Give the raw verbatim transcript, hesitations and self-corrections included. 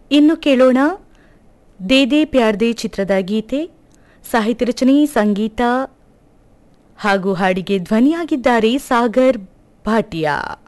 ಇನ್ನು ಕೇಳೋಣ they they Pyaar they ಚಿತ್ರದ ಗೀತೆ. ಸಾಹಿತ್ಯ ರಚನೆ, ಸಂಗೀತ ಹಾಗೂ ಹಾಡಿಗೆ ಧ್ವನಿಯಾಗಿದ್ದಾರೆ ಸಾಗರ್ ಭಾಟಿಯಾ.